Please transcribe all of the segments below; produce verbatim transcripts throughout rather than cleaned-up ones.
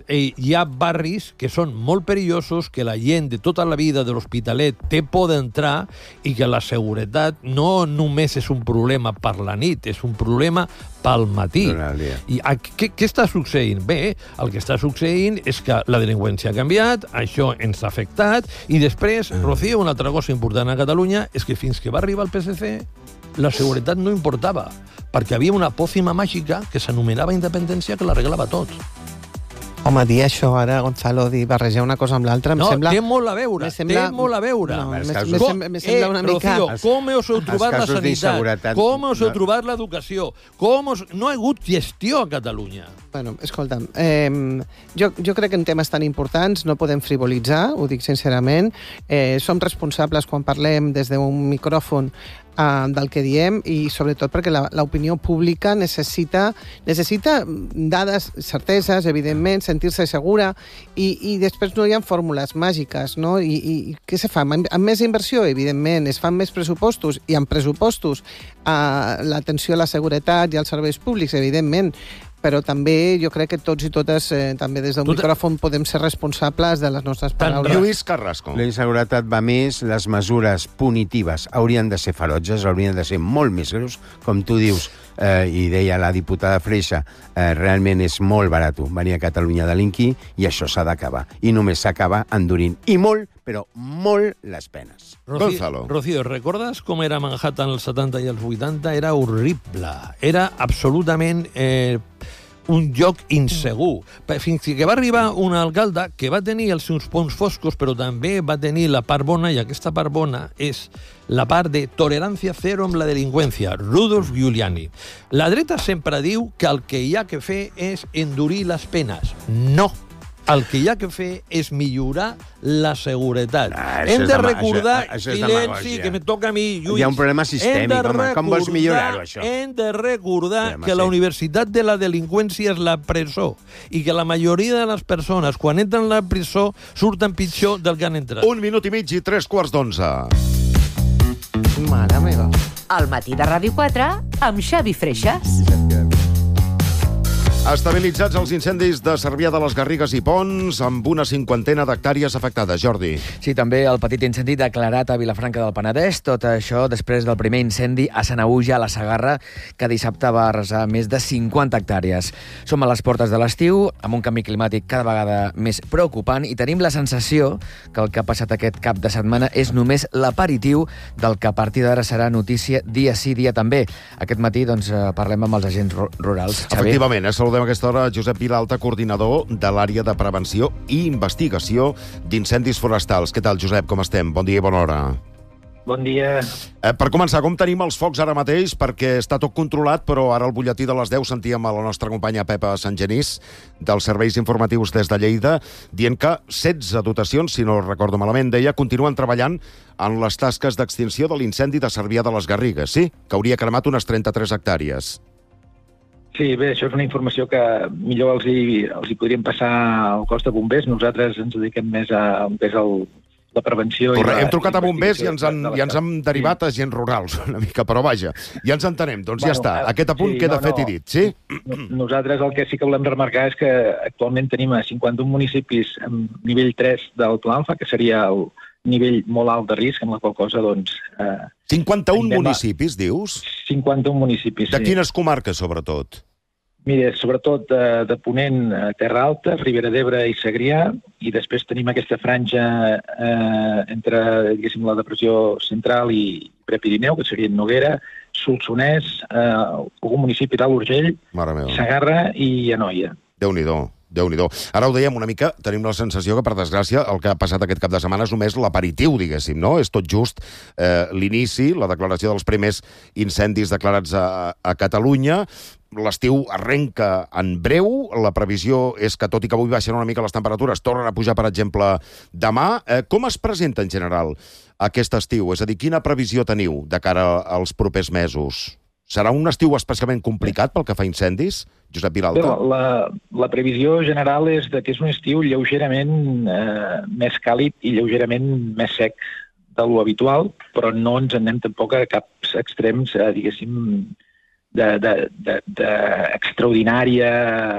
hi ha barris que són molt perillosos, que la gent de tota la vida de l'Hospitalet té por d'entrar i que la seguretat no només és un problema per la nit, és un problema pel matí. I què, què està succeint? Bé, el que està succeint és que la delinqüència ha canviat, això ens ha afectat, i després, Rocío, una altra cosa important a Catalunya és que fins que va arribar el P S C, la seguretat no importava, perquè havia una pòcima màgica que s'anomenava independència que l'arreglava tot. Home, dir això ara, Gonzalo, dir barrejar una cosa amb l'altra, em no, sembla... No, té molt a veure, sembla... té molt a veure. No, me sembla, me sembla una mica... Rocío, com us heu trobat la sanitat? Com us heu trobat l'educació? Com us... No ha hagut gestió a Catalunya. Bueno, escolta'm, eh, jo, jo crec que en temes tan importants no podem frivolitzar, ho dic sincerament. Eh, som responsables quan parlem des d'un micròfon Uh, del que diem, i sobretot perquè l'opinió pública necessita, necessita dades, certeses, evidentment, sentir-se segura, i, i després no hi ha fórmules màgiques, no? I, i què se fa? Amb, amb més inversió, evidentment, es fan més pressupostos, i amb pressupostos uh, l'atenció a la seguretat i als serveis públics, evidentment, però també jo crec que tots i totes, eh, també des d'un micròfon, podem ser responsables de les nostres paraules. Lluís Carrasco. La inseguretat va més, les mesures punitives haurien de ser ferotges, haurien de ser molt més greus, com tu dius, eh, i deia la diputada Freixa, eh, realment és molt barat venir a Catalunya a delinquir, i això s'ha d'acabar. I només s'acaba endurint. I molt, però molt les penes. Rocío, Rocío, recordes com era Manhattan als setanta i als vuitanta? Era horrible. Era absolutament... Eh, un lloc insegur. Fins que va arribar un alcalde que va tenir els seus punts foscos, però també va tenir la part bona, i aquesta part bona és la part de tolerància zero amb la delinqüència, Rudolf Giuliani. La dreta sempre diu que el que hi ha que fer és endurir les penes. No. El que hi ha que fer és millorar la seguretat. Ah, Hem de recordar, això, això silenci, que me toca a mi, Lluís. Hi ha un problema sistèmic, home. Com vols millorar-ho, això? Hem de recordar que la universitat de la delinqüència és la presó, i que la majoria de les persones, quan entren a la presó, surten pitjor del que han entrat. Un minut i mig i tres quarts d'onze. Mare meva. Al matí de Ràdio quatre, amb Xavi Freixas. Estabilitzats els incendis de Cervià de les Garrigues i Pons, amb una cinquantena d'hectàrees afectades. Jordi. Sí, també el petit incendi declarat a Vilafranca del Penedès. Tot això després del primer incendi a Sanaüja, a la Segarra, que dissabte va arrasar més de cinquanta hectàrees. Som a les portes de l'estiu, amb un canvi climàtic cada vegada més preocupant, i tenim la sensació que el que ha passat aquest cap de setmana és només l'aperitiu del que a partir d'ara serà notícia dia sí, dia també. Aquest matí doncs, parlem amb els agents rurals. Xavier. Efectivament, eh? Saludem a aquesta hora Josep Vilalta, coordinador de l'àrea de prevenció i investigació d'incendis forestals. Què tal, Josep? Com estem? Bon dia i bona hora. Bon dia. Eh, per començar, com tenim els focs ara mateix? Perquè està tot controlat, però ara al butlletí de les deu sentíem a la nostra companya Pepa Sant Genís, dels serveis informatius des de Lleida, dient que setze dotacions, si no recordo malament, deia, continuen treballant en les tasques d'extinció de l'incendi de Cervià de les Garrigues, sí? Que hauria cremat unes trenta-tres hectàrees. Sí, bé, això és una informació que millor els hi, els hi podríem passar al cos de bombers. Nosaltres ens dediquem més a, més a la prevenció. Corre, i la, hem trucat a bombers i ens han, de, de i ens han derivat sí. a gent rurals, una mica, però vaja, ja ens entenem, doncs bueno, ja està. Aquest apunt sí, queda no, fet no. i dit, sí? Nosaltres el que sí que volem remarcar és que actualment tenim a cinquanta-un municipis amb nivell tres del Pla Alfa, que seria el nivell molt alt de risc, amb la qual cosa, doncs... Eh, cinquanta-un municipis, a... dius? cinquanta-un municipis, de sí. De quines comarques, sobretot? Mira, sobretot de, de Ponent, Terra Alta, Ribera d'Ebre i Segrià, i després tenim aquesta franja eh, entre, diguéssim, la depressió central i Prepirineu, que serien Noguera, Solsonès, eh, algun municipi d'Alt Urgell, Segarra i Anoia. Déu-n'hi-do. Déu-n'hi-do. Ara ho dèiem una mica, tenim la sensació que, per desgràcia, el que ha passat aquest cap de setmana és només l'aperitiu, diguéssim, no? És tot just eh, l'inici, la declaració dels primers incendis declarats a, a Catalunya. L'estiu arrenca en breu, la previsió és que, tot i que avui baixen una mica les temperatures, tornen a pujar, per exemple, demà. Eh, com es presenta, en general, aquest estiu? És a dir, quina previsió teniu de cara als propers mesos? Serà un estiu especialment complicat pel que fa a incendis, Josep Vilalta? Bé, la, la previsió general és de que és un estiu lleugerament eh, més càlid i lleugerament més sec de lo habitual, però no ens anem tampoc a caps extrems, eh, diguéssim, d'extraordinària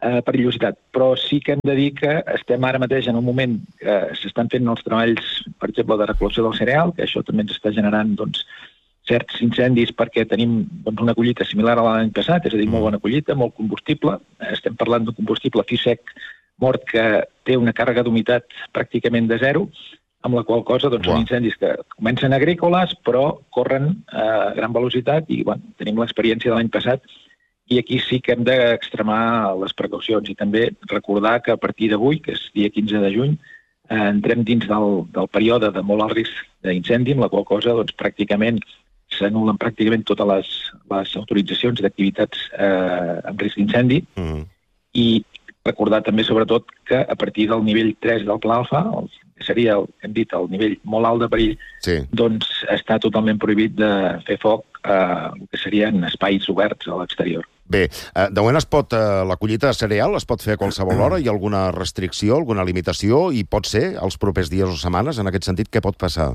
eh, perillositat. Però sí que hem de dir que estem ara mateix en un moment que s'estan fent els treballs, per exemple, de recol·lecció del cereal, que això també ens està generant doncs, certs incendis perquè tenim doncs, una collita similar a l'any passat, és a dir, molt bona collita, molt combustible. Estem parlant d'un combustible fi sec mort que té una càrrega d'humitat pràcticament de zero, amb la qual cosa doncs, són incendis que comencen agrícoles però corren a gran velocitat i bueno, tenim l'experiència de l'any passat i aquí sí que hem d'extremar les precaucions i també recordar que a partir d'avui, que és dia quinze de juny, eh, entrem dins del, del període de molt alt risc d'incendi, amb la qual cosa doncs, pràcticament s'anulen pràcticament totes les, les autoritzacions d'activitats eh, amb risc d'incendi mm. i recordar també sobretot que a partir del nivell tres del Pla Alfa, el seria, el, hem dit, el nivell molt alt de perill, sí. doncs està totalment prohibit de fer foc a eh, que serien espais oberts a l'exterior. Bé, eh, de moment es pot, eh, la collita de cereal es pot fer a qualsevol hora? Hi ha alguna restricció, alguna limitació? I pot ser, els propers dies o setmanes, en aquest sentit, què pot passar?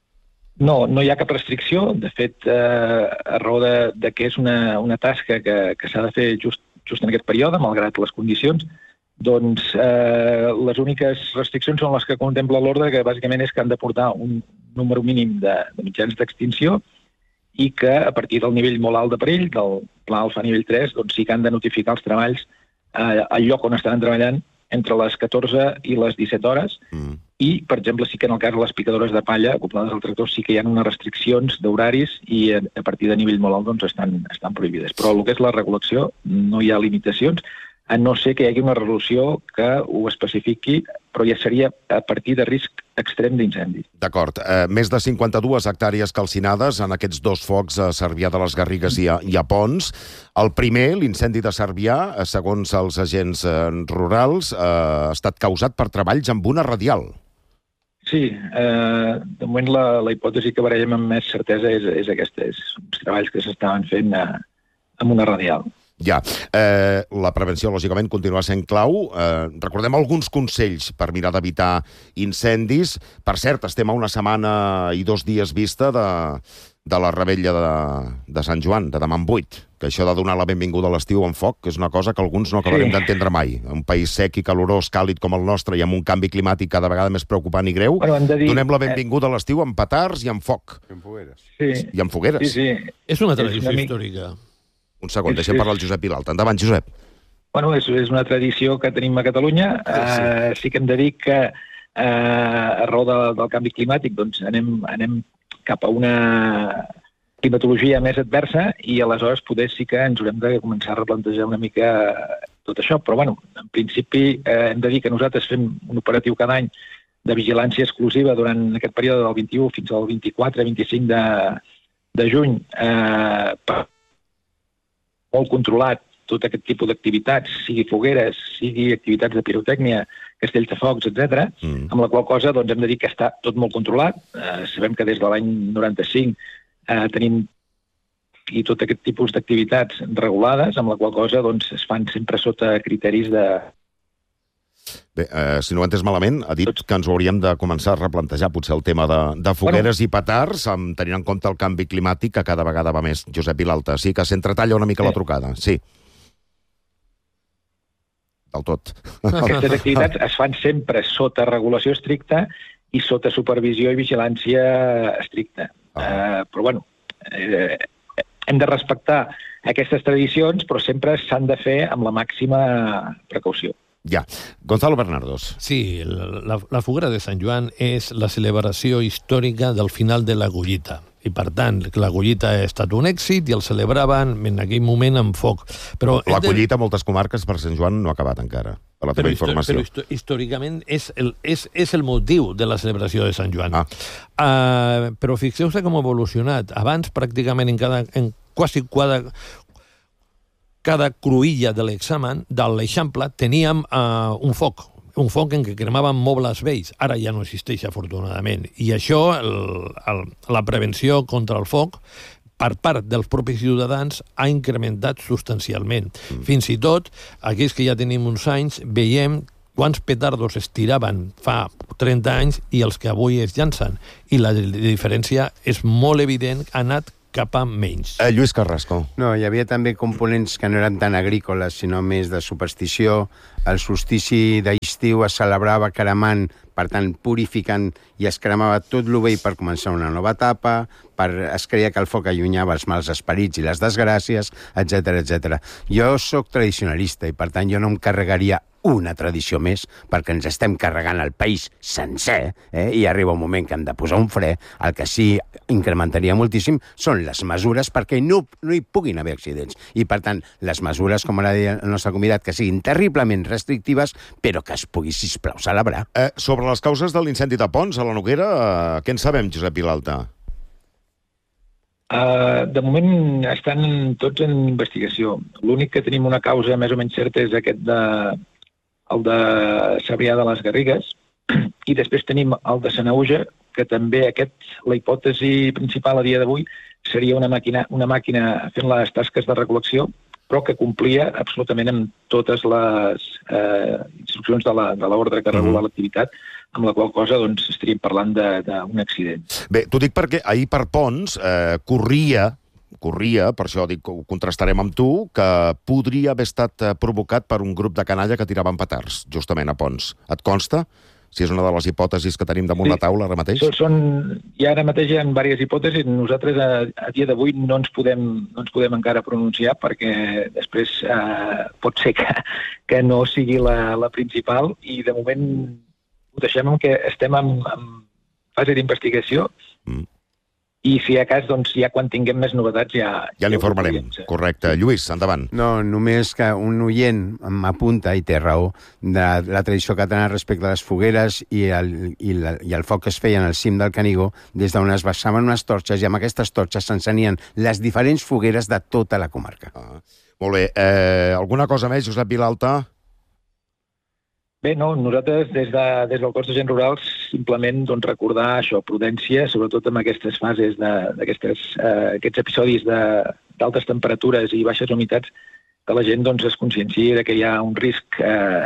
No, no hi ha cap restricció. De fet, eh, a raó de, de que és una, una tasca que, que s'ha de fer just, just en aquest període, malgrat les condicions, doncs eh, les úniques restriccions són les que contempla l'ordre, que bàsicament és que han de portar un número mínim de, de mitjans d'extinció i que a partir del nivell molt alt de perill, del Pla Alfa nivell tres, doncs sí que han de notificar els treballs eh, al lloc on estaran treballant entre les catorze i les disset hores mm. i, per exemple, sí que en el cas de les picadores de palla acoplades al tractor sí que hi ha unes restriccions d'horaris i a, a partir de nivell molt alt doncs estan, estan prohibides. Però el que és la regulació no hi ha limitacions, a no ser que hi hagi una resolució que ho especifiqui, però ja seria a partir de risc extrem d'incendi. D'acord. Eh, més de cinquanta-dues hectàrees calcinades en aquests dos focs a Cervià de les Garrigues i a, i a Pons. El primer, l'incendi de Cervià, segons els agents eh, rurals, eh, ha estat causat per treballs amb una radial. Sí, eh, de moment la, la hipòtesi que barallem amb més certesa és, és aquesta, és uns treballs que s'estaven fent a, amb una radial. Ja, eh, la prevenció, lògicament, continua sent clau. Eh, recordem alguns consells per mirar d'evitar incendis. Per cert, estem a una setmana i dos dies vista de, de la rebella de, de Sant Joan, de demà en vuit, que això de donar la benvinguda a l'estiu en foc és una cosa que alguns no acabarem sí. d'entendre mai. Un país sec i calorós, càlid com el nostre i amb un canvi climàtic cada vegada més preocupant i greu, bueno, dir, donem la benvinguda a l'estiu amb petards i amb foc. I amb fogueres. Sí. I amb fogueres. Sí, sí. És una tradició és una històrica. Un segon, deixem parlar el Josep Vilalta. Endavant, Josep. Bueno, és, és una tradició que tenim a Catalunya. Sí, sí. Uh, sí que hem de dir que uh, a raó de, del canvi climàtic doncs anem, anem cap a una climatologia més adversa i aleshores poder sí que ens haurem de començar a replantejar una mica tot això. Però, bueno, en principi uh, hem de dir que nosaltres fem un operatiu cada any de vigilància exclusiva durant aquest període del vint-i-u fins al vint-i-quatre vint-i-cinc de, de juny eh, per molt controlat tot aquest tipus d'activitats, sigui fogueres, sigui activitats de pirotècnia, castells de focs, etcètera, mm. amb la qual cosa doncs, hem de dir que està tot molt controlat. Eh, sabem que des de l'any noranta-cinc eh, tenim i tot aquest tipus d'activitats regulades, amb la qual cosa doncs, es fan sempre sota criteris de... Bé, eh, si no ho he entès malament, ha dit que ens ho hauríem de començar a replantejar potser el tema de, de fogueres bueno. i petards, amb, tenint en compte el canvi climàtic que cada vegada va més. Josep Vilalta, sí que s'entretalla una mica sí. la trucada. Sí. Del tot. Aquestes activitats es fan sempre sota regulació estricta i sota supervisió i vigilància estricta. Ah. Eh, però, bueno, eh, hem de respectar aquestes tradicions, però sempre s'han de fer amb la màxima precaució. Ja. Gonzalo Bernardos. Sí, la, la foguera de Sant Joan és la celebració històrica del final de la collita. I, per tant, la collita ha estat un èxit i el celebraven en aquell moment amb foc. Però la collita a moltes comarques per Sant Joan no ha acabat encara, per la teva informació. Però històricament és el, és, és el motiu de la celebració de Sant Joan. Ah. Uh, però fixeu-se com ha evolucionat. Abans, pràcticament, en, cada, en quasi cada... cada cruïlla de l'examen, de l'eixample, teníem uh, un foc, un foc en què cremàvem mobles vells. Ara ja no existeix, afortunadament. I això, el, el, la prevenció contra el foc, per part dels propis ciutadans, ha incrementat substancialment. Mm. Fins i tot, aquells que ja tenim uns anys, veiem quants petardos es tiraven fa trenta anys i els que avui es llancen. I la diferència és molt evident, ha anat cap a menys. Eh, Lluís Carrasco. No, hi havia també components que no eren tan agrícoles, sinó més de superstició. El solstici d'estiu es celebrava cremant, per tant, purificant, i es cremava tot el vell per començar una nova etapa, per, es creia que el foc allunyava els mals esperits i les desgràcies, etcètera, etcètera. Jo sóc tradicionalista i, per tant, jo no em carregaria una tradició més, perquè ens estem carregant el país sencer, eh? I arriba un moment que hem de posar un fre. El que sí incrementaria moltíssim són les mesures perquè no, no hi puguin haver accidents. I, per tant, les mesures, com ara deia el nostre convidat, que siguin terriblement restrictives, però que es pugui, sisplau, celebrar. Eh, sobre les causes de l'incendi de Pons, a la Noguera, eh, què en sabem, Josep Vilalta? Uh, de moment estan tots en investigació. L'únic que tenim una causa més o menys certa és aquest de, el de Sabrià de les Garrigues, i després tenim el de Sanaüja, que també aquest, la hipòtesi principal a dia d'avui seria una màquina, una màquina fent les tasques de recol·lecció, però que complia absolutament amb totes les eh, instruccions de l'ordre que regula l'activitat, amb la qual cosa doncs, estaríem parlant d'un accident. Bé, t'ho dic perquè ahir per Pons eh, corria, corria, per això dic, ho contrastarem amb tu, que podria haver estat provocat per un grup de canalla que tiraven petards, justament a Pons. Et consta? Si és una de les hipòtesis que tenim damunt sí. la taula ara mateix? Són, són, hi ha ara mateix hi ha diverses hipòtesis. Nosaltres a, a dia d'avui no, ens podem, no ens podem encara pronunciar perquè després eh, pot ser que, que no sigui la, la principal i de moment ho deixem en que estem en, en fase d'investigació mm. i si a cas, doncs, ja quan tinguem més novetats ja... Ja n'informarem. Correcte. Lluís, endavant. No, només que un oient m'apunta, i té raó, de la tradició catalana respecte a les fogueres i el, i, la, i el foc que es feia en el cim del Canigó, des d'on es baixaven unes torxes, i amb aquestes torxes s'encenien les diferents fogueres de tota la comarca. Ah, molt bé. Eh, alguna cosa més, Josep Vilalta? Bé, no, nosaltres des, de, des del cos d'agents rurals simplement doncs, recordar això, prudència, sobretot en aquestes fases d'aquests eh, aquests episodis d'altes temperatures i baixes humitats, que la gent doncs, es conscienciï de que hi ha un risc eh,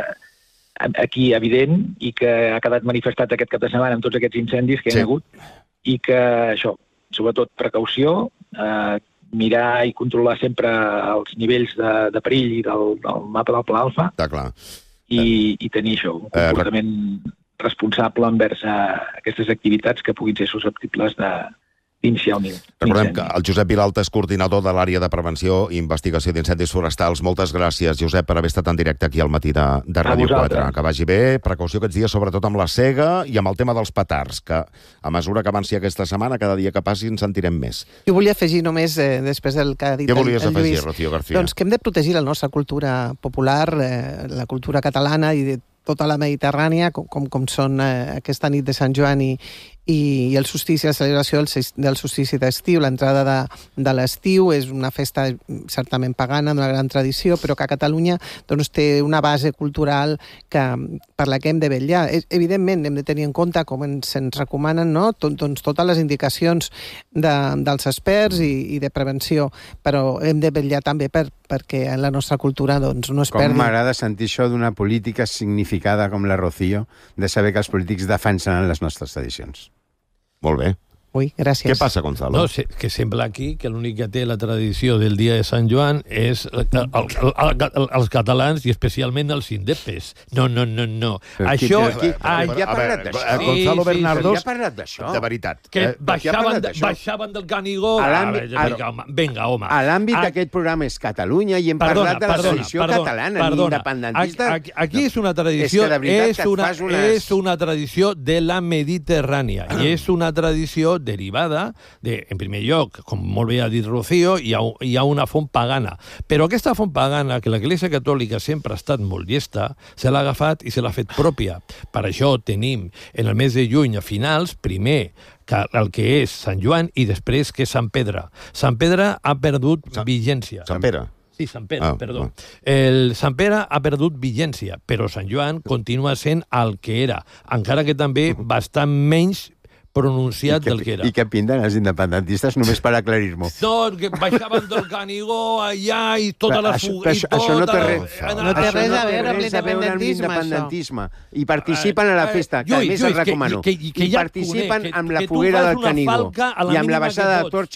aquí evident i que ha quedat manifestat aquest cap de setmana amb tots aquests incendis que hi ha sí. hagut i que això, sobretot precaució, eh, mirar i controlar sempre els nivells de, de perill del, del mapa del Pla Alfa. Està clar. I, i tenir això, un comportament eh, responsable envers uh, aquestes activitats que puguin ser susceptibles d'iniciar un incendi. Recordem que el Josep Vilalta és coordinador de l'àrea de prevenció i investigació d'incendis forestals. Moltes gràcies, Josep, per haver estat en directe aquí al matí de, de Ràdio quatre. Que vagi bé, precaució aquests dies, sobretot amb la sega i amb el tema dels petards, que a mesura que avanci aquesta setmana, cada dia que passi en sentirem més. Jo volia afegir només, eh, després del que ha dit Què volies el, el afegir, Lluís, Rocío García? doncs que hem de protegir la nostra cultura popular, eh, la cultura catalana i de tota la Mediterrània, com, com, com són eh, aquesta nit de Sant Joan i, i, i el solstici, la celebració del, del solstici d'estiu, l'entrada de, de l'estiu, és una festa certament pagana, d'una gran tradició, però que a Catalunya doncs, té una base cultural que, per la que hem de vetllar. Evidentment, hem de tenir en compte, com ens, ens recomanen, no? Tot, doncs, totes les indicacions de, dels experts i, i de prevenció, però hem de vetllar també per, perquè la nostra cultura doncs, no es com perdi. Com m'agrada sentir això d'una política significada com la Rocío, de saber que els polítics defensen les nostres tradicions. Molt bé. Ui, gràcies. Què passa, Gonzalo? No, que sembla aquí que l'únic que té la tradició del dia de Sant Joan és el, el, el, el, els catalans i especialment els indepes. No, no, no, no. Però Això... Qui, qui, ai, ja ha parlat d'això? Sí, Gonzalo sí, Bernardos... Ja ha parlat d'això? De veritat. Que eh, baixaven, de, baixaven del Canigó... Vinga, home. Vinga, home. A l'àmbit a... d'aquest programa és Catalunya i hem perdona, parlat de la perdona, tradició perdona, catalana, perdona. independentista. Aquí, aquí és una tradició... És, que és, una, unes... és una tradició de la Mediterrània i és una tradició derivada de, en primer lloc, com molt bé ha dit Rocío, hi ha, hi ha una font pagana. Però aquesta font pagana, que l'Església Catòlica sempre ha estat molt llesta, se l'ha agafat i se l'ha fet pròpia. Per això tenim, en el mes de juny, a finals, primer, que el que és Sant Joan i després que és Sant Pedre. Sant Pedre ha perdut Sant... vigència. Sant Pere. Sí, Sant Pere, ah, perdó. Ah. El Sant Pere ha perdut vigència, però Sant Joan continua sent el que era, encara que també bastant menys pronunciat que, del que era. I què pinten els independentistes, només per aclarir-m'ho? No, que baixaven del Canigó allà i tota la fuga... Això, això no té res, no té res a veure amb l'independentisme. I participen a la festa, que a més el recomano. I participen amb la foguera del Canigó i amb la baixada de torxes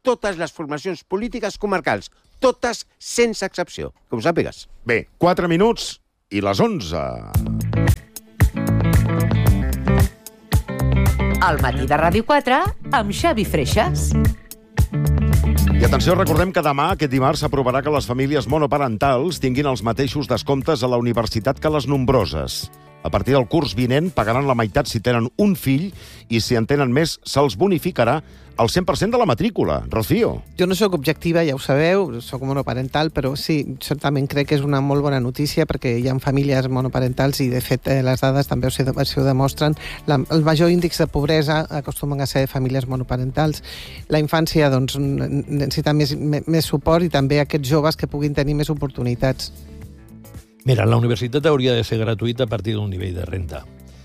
totes les formacions polítiques comarcals. Totes, sense excepció, que ho sàpigues. Bé, quatre minuts i les onze. Al matí de Ràdio quatre, amb Xavi Freixas. I atenció, recordem que demà, aquest dimarts, s'aprovarà que les famílies monoparentals tinguin els mateixos descomptes a la universitat que les nombroses. A partir del curs vinent pagaran la meitat si tenen un fill i si en tenen més se'ls bonificarà el cent per cent de la matrícula. Rocío. Jo no sóc objectiva, ja ho sabeu, sóc monoparental, però sí, certament crec que és una molt bona notícia perquè hi ha famílies monoparentals i, de fet, les dades també ho demostren. La, el major índex de pobresa acostumen a ser famílies monoparentals. La infància doncs, necessita més, més suport i també aquests joves que puguin tenir més oportunitats. Mira, la universitat hauria de ser gratuïta a partir d'un nivell de renta.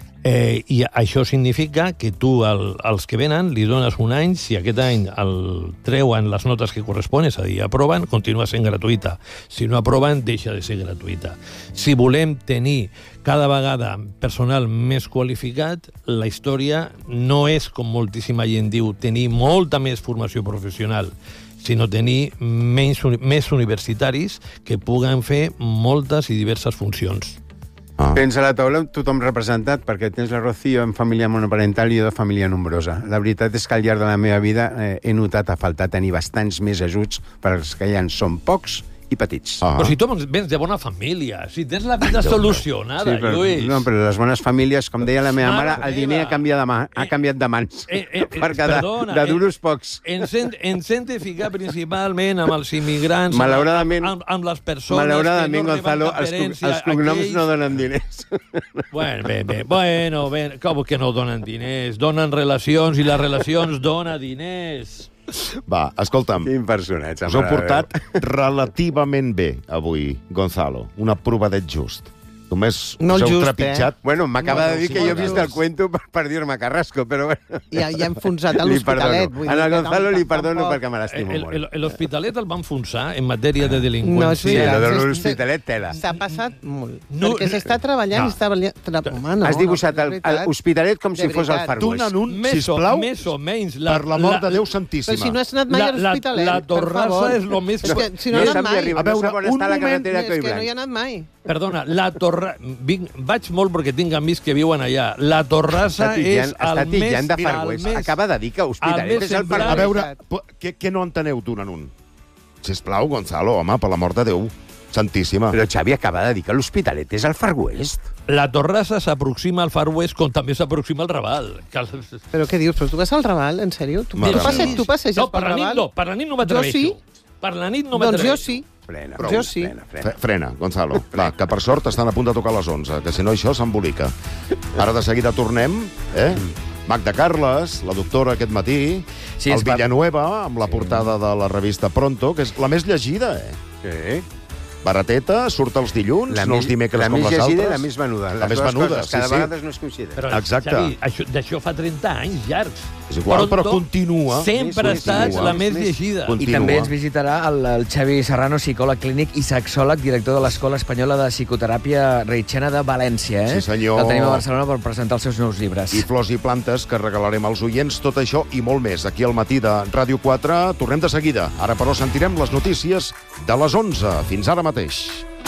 Eh, I això significa que tu al, als que venen li dones un any, si aquest any el treuen les notes que corresponen, és a dir, aproven, continua sent gratuïta. Si no aproven, deixa de ser gratuïta. Si volem tenir cada vegada personal més qualificat, la història no és, com moltíssima gent diu, tenir molta més formació professional, sinó tenir menys, més universitaris que puguen fer moltes i diverses funcions. Ah. Tens a la taula tothom representat, perquè tens la Rocío en família monoparental i jo de família nombrosa. La veritat és que al llarg de la meva vida eh, he notat a faltar tenir bastants més ajuts per als que ja en són pocs i petits. Ah. Però si tu vens de bona família, si tens la vida solucionada, sí, però, Lluís. No, però les bones famílies, com deia la meva mare, el diner ha canviat de, mà, ha canviat de mans. Eh, eh, eh, perquè perdona, de, de duros en, pocs. Ens hem, ens hem de ficar principalment amb els immigrants, malauradament, amb, amb les persones malauradament, que no Gonzalo, els, els cognoms aquells... no donen diners. Bueno, bé, bé, bueno, bé, com que no donen diners? Donen relacions i les relacions donen diners. Va, escolta'm, quin personatge, us heu portat relativament bé avui, Gonzalo. Una provadet just. Només no us heu just, trepitjat... Eh? Bueno, m'acaba no, de dir sí, que jo he vist just. el cuento per, per dir-me Carrasco, però bueno... Ja, ja hem enfonsat a l'Hospitalet. A la Gonzalo li perdono perquè me l'estimo molt. L'Hospitalet el van enfonsar en matèria de delinqüència. No, sí, lo de l'Hospitalet tela. S'ha passat molt. No, perquè s'està treballant i està... Home, no, has dibuixat l'Hospitalet com si fos el Far West. D'un en un, sisplau, més o menys. Per l'amor de Déu Santíssima. Però si no has anat mai a l'Hospitalet, la Torrassa és el més... Si no has anat mai. A veure, un moment... És que no hi ha anat mai. Perdona, la Torrassa... Vaig molt perquè tinc amics que viuen allà. La Torrassa és el més... de Far West. Acaba de dir que Hospitalet és el Far West. A veure, què, què no enteneu d'un en un? Sisplau, Gonzalo, home, per l'amor de Déu. Santíssima. Però Xavi acaba de dir que l'Hospitalet és el Far West. La Torrassa s'aproxima al Far West com també s'aproxima al Raval. Però què dius? Però tu vas al Raval, en sèrio? Tu, tu, passes, tu passeges no, pel Raval? No, per la nit no m'atreveixo. Jo sí. Per la nit no m'atreveixo. Doncs jo sí. Frena, Prou. Jo sí. Frena, frena. Frena, Gonzalo. Va, que per sort estan a punt de tocar les onze, que si no això s'embolica. Ara de seguida tornem, eh? Magda Carles, la doctora aquest matí, sí, el Villanueva, amb la portada de la revista Pronto, que és la més llegida, eh? Sí. Barateta, surt els dilluns, la no els dimecres com les altres. La més llegida i la més venuda. La més venuda, coses, cada sí, vegada sí. no es coinciden. Però, exacte. Xavi, d'això fa trenta anys llargs. És igual, Pronto, però continua. Sempre ha estat la més llegida. Continua. I també ens visitarà el, el Xavi Serrano, psicòleg clínic i sexòleg, director de l'Escola Espanyola de Psicoteràpia Reitxena de València. Eh? Sí, senyor. El tenim a Barcelona per presentar els seus nous llibres. I flors i plantes que regalarem als oients, tot això i molt més. Aquí al matí de Ràdio quatre, tornem de seguida. Ara, però, sentirem les notícies de les onze. Fins ara mateix.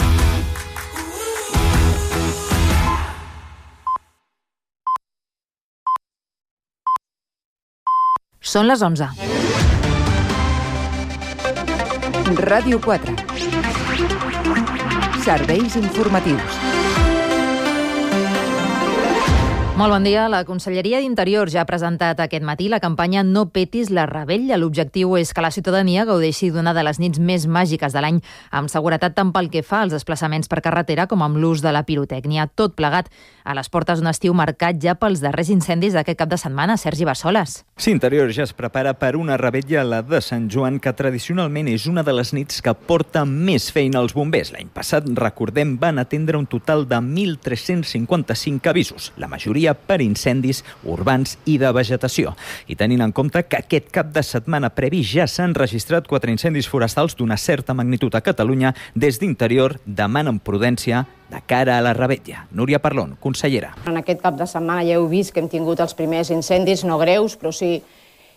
Són les onze. Ràdio quatre. Serveis informatius. Molt bon dia. La Conselleria d'Interior ja ha presentat aquest matí la campanya No petis la rebella. L'objectiu és que la ciutadania gaudeixi d'una de les nits més màgiques de l'any, amb seguretat tant pel que fa als desplaçaments per carretera com amb l'ús de la pirotècnia. Tot plegat a les portes d'un estiu marcat ja pels darrers incendis d'aquest cap de setmana. Sergi Bassoles. Sí, Interior ja es prepara per una rebella, la de Sant Joan, que tradicionalment és una de les nits que porta més feina als bombers. L'any passat, recordem, van atendre un total de mil tres-cents cinquanta-cinc avisos, la majoria per incendis urbans i de vegetació. I tenint en compte que aquest cap de setmana previ ja s'han registrat quatre incendis forestals d'una certa magnitud a Catalunya, des d'Interior demanen prudència de cara a la rebella. Núria Parlon, consellera. En aquest cap de setmana ja heu vist que hem tingut els primers incendis, no greus, però sí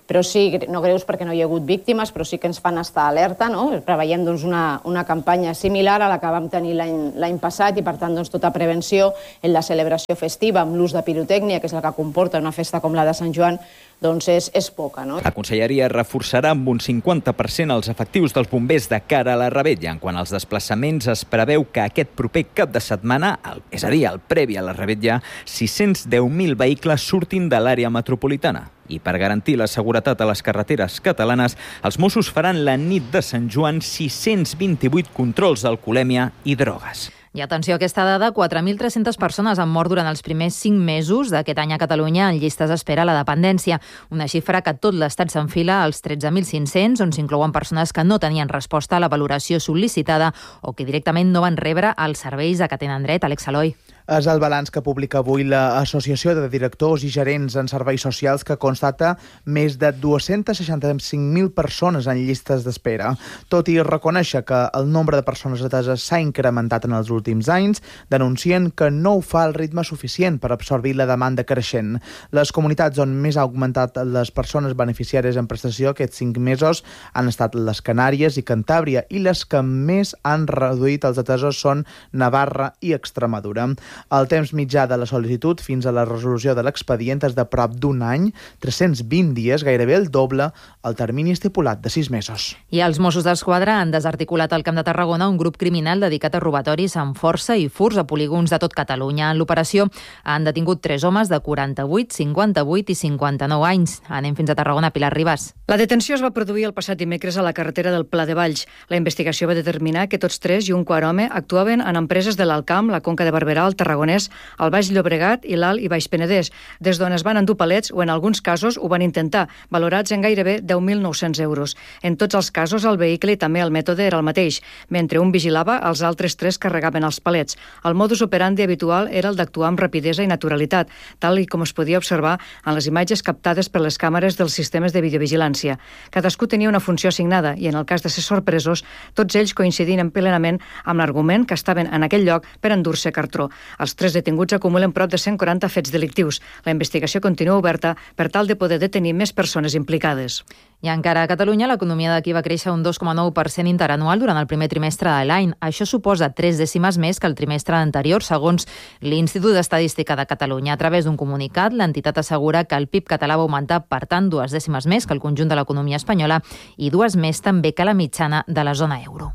però sí, no greus perquè no hi ha hagut víctimes, però sí que ens fan estar alerta, no? Preveiem doncs, una, una campanya similar a la que vam tenir l'any passat i, per tant, doncs, tota prevenció en la celebració festiva amb l'ús de pirotècnia, que és el que comporta una festa com la de Sant Joan, doncs és, és poca. No? La Conselleria reforçarà amb un cinquanta per cent els efectius dels bombers de cara a la revetlla. En quant als desplaçaments, es preveu que aquest proper cap de setmana, el, és a dir, el previ a la revetlla, sis-cents deu mil vehicles surtin de l'àrea metropolitana. I per garantir la seguretat a les carreteres catalanes, els Mossos faran la nit de Sant Joan sis-cents vint-i-vuit controls d'alcoholèmia i drogues. I atenció a aquesta dada, quatre mil tres-centes persones han mort durant els primers cinc mesos d'aquest any a Catalunya en llistes d'espera a la dependència. Una xifra que tot l'Estat s'enfila als tretze mil cinc-cents, on s'inclouen persones que no tenien resposta a la valoració sol·licitada o que directament no van rebre els serveis a què tenen dret. Alex Aloi. És el balanç que publica avui l'Associació de Directors i Gerents en Serveis Socials, que constata més de dos-cents seixanta-cinc mil persones en llistes d'espera. Tot i reconèixer que el nombre de persones ateses s'ha incrementat en els últims anys, denuncien que no ho fa al ritme suficient per absorbir la demanda creixent. Les comunitats on més ha augmentat les persones beneficiàries en prestació aquests cinc mesos han estat les Canàries i Cantàbria, i les que més han reduït els atesos són Navarra i Extremadura. El temps mitjà de la sol·licitud fins a la resolució de l'expedient és de prop d'un any, tres-cents vint dies, gairebé el doble el termini estipulat de sis mesos. I els Mossos d'Esquadra han desarticulat al Camp de Tarragona un grup criminal dedicat a robatoris amb força i furts a polígons de tot Catalunya. En l'operació han detingut tres homes de quaranta-vuit, cinquanta-vuit i cinquanta-nou anys. Anem fins a Tarragona, Pilar Ribas. La detenció es va produir el passat dimecres a la carretera del Pla de Valls. La investigació va determinar que tots tres i un quart home actuaven en empreses de l'Alt Camp, la Conca de Barberà, el Tarragonès, el Baix Llobregat i l'Alt i Baix Penedès, des d'on es van endur palets o en alguns casos ho van intentar, valorats en gairebé deu mil nou-cents euros. En tots els casos el vehicle i també el mètode era el mateix. Mentre un vigilava, els altres tres carregaven els palets. El modus operandi habitual era el d'actuar amb rapidesa i naturalitat, tal i com es podia observar en les imatges captades per les càmeres dels sistemes de videovigilància. Cadascú tenia una funció assignada i en el cas de ser sorpresos, tots ells coincidien plenament amb l'argument que estaven en aquell lloc per endur-se cartró. Els tres detinguts acumulen prop de cent quaranta fets delictius. La investigació continua oberta per tal de poder detenir més persones implicades. I encara a Catalunya, l'economia d'aquí va créixer un dos coma nou per cent interanual durant el primer trimestre de l'any. Això suposa tres dècimes més que el trimestre anterior, segons l'Institut d'Estadística de Catalunya. A través d'un comunicat, l'entitat assegura que el P I B català va augmentar, per tant, dues dècimes més que el conjunt de l'economia espanyola i dues més també que la mitjana de la zona euro.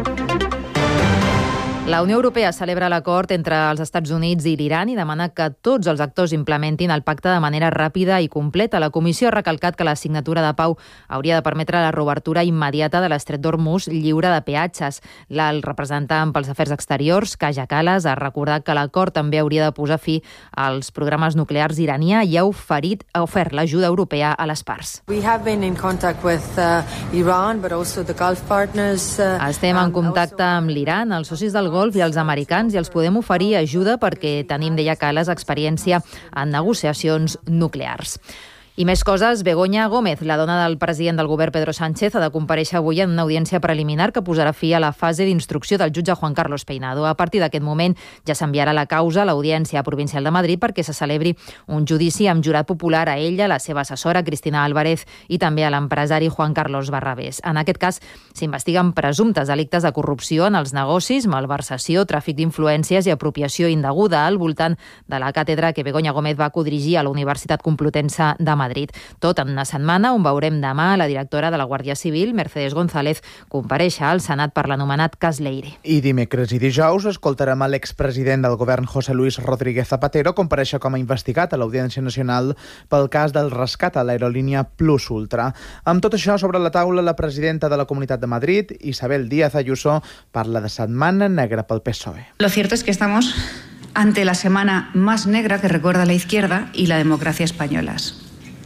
La Unió Europea celebra l'acord entre els Estats Units i l'Iran i demana que tots els actors implementin el pacte de manera ràpida i completa. La Comissió ha recalcat que la signatura de pau hauria de permetre la reobertura immediata de l'estret d'Hormuz lliure de peatges. El representant pels afers exteriors, Kaja Kallas, ha recordat que l'acord també hauria de posar fi als programes nuclears iranià i ha oferit, ha ofert l'ajuda europea a les parts. We have been in contact with uh, Iran, but also the Gulf partners. Uh, Estem en contacte amb l'Iran, els socis del Golf i els americans, i els podem oferir ajuda perquè tenim, deia Kallas, experiència en negociacions nuclears. I més coses, Begoña Gómez, la dona del president del govern Pedro Sánchez, ha de comparèixer avui en una audiència preliminar que posarà fi a la fase d'instrucció del jutge Juan Carlos Peinado. A partir d'aquest moment ja s'enviarà la causa a l'Audiència Provincial de Madrid perquè se celebri un judici amb jurat popular a ella, la seva assessora Cristina Álvarez i també a l'empresari Juan Carlos Barrabés. En aquest cas s'investiguen presumptes delictes de corrupció en els negocis, malversació, tràfic d'influències i apropiació indeguda al voltant de la càtedra que Begoña Gómez va codirigir a la Universitat Complutense de Madrid. Madrid. Tot en una setmana on veurem demà la directora de la Guàrdia Civil, Mercedes González, comparèixer al Senat per l'anomenat cas Leire. I dimecres i dijous escoltarem a l'expresident del govern José Luis Rodríguez Zapatero comparèixer com a investigat a l'Audiència Nacional pel cas del rescat a l'aerolínia Plus Ultra. Amb tot això sobre la taula, la presidenta de la Comunitat de Madrid, Isabel Díaz Ayuso, parla de setmana negra pel P S O E. Lo cierto es que estamos ante la semana más negra que recuerda la izquierda y la democracia españolas.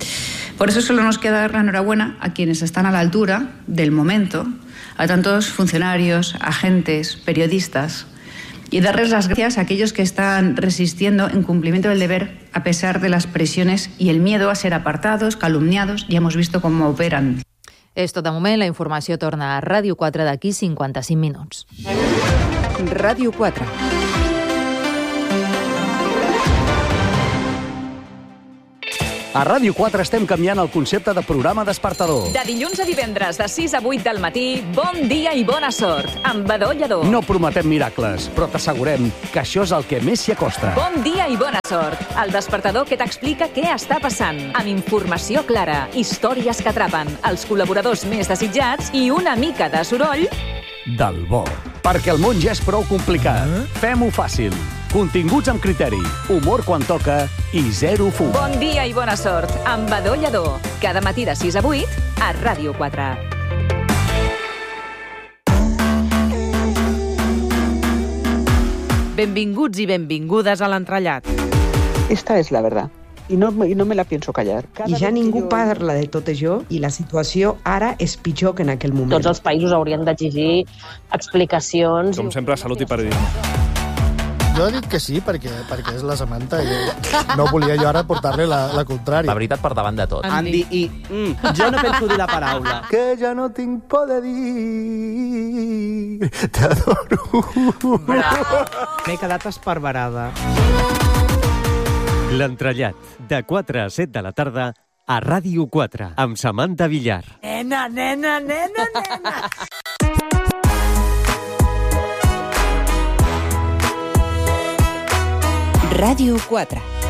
Por eso solo nos queda dar la enhorabuena a quienes están a la altura del momento, a tantos funcionarios, agentes, periodistas, y darles las gracias a aquellos que están resistiendo en cumplimiento del deber a pesar de las presiones y el miedo a ser apartados, calumniados. Ya hemos visto cómo operan. És tot de moment. La informació torna a Ràdio quatre d'aquí cinquanta-cinc minuts. Ràdio quatre. A Ràdio quatre estem canviant el concepte de programa despertador. De dilluns a divendres, de sis a vuit del matí, bon dia i bona sort, amb Badó Lledó. No prometem miracles, però t'assegurem que això és el que més s'hi acosta. Bon dia i bona sort, el despertador que t'explica què està passant, amb informació clara, històries que atrapen, els col·laboradors més desitjats i una mica de soroll... Del bo. Perquè el món ja és prou complicat. Eh? Fem-ho fàcil. Continguts amb criteri, humor quan toca i zero fum. Bon dia i bona sort, amb Badó Lledó. Cada matí de sis a vuit, a Ràdio quatre. Benvinguts i benvingudes a l'entrellat. Esta es la verdad. I no, i no me la pienso callar. I ja ningú parla de tot això i la situació ara és pitjor que en aquell moment. Tots els països haurien d'exigir explicacions. Com sempre, salut i periodisme. Jo he dit que sí, perquè, perquè és la Samantha i no volia jo ara portar-li la, la contrària. La veritat per davant de tot. Andy, i mm, jo no penso dir la paraula. Que ja no tinc por de dir, t'adoro. M'he quedat esparverada. L'entrellat, de quatre a set de la tarda, a Ràdio quatre, amb Samantha Villar. Nena, nena, nena, nena. Ràdio quatre.